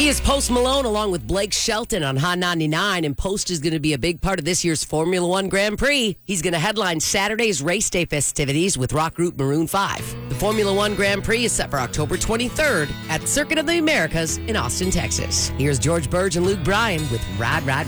He is Post Malone along with Blake Shelton on Hot 99, and Post is going to be a big part of this year's Formula One Grand Prix. He's going to headline Saturday's race day festivities with rock group Maroon 5. The Formula One Grand Prix is set for October 23rd at Circuit of the Americas in Austin, Texas. Here's George Burge and Luke Bryan with Ride, Ride,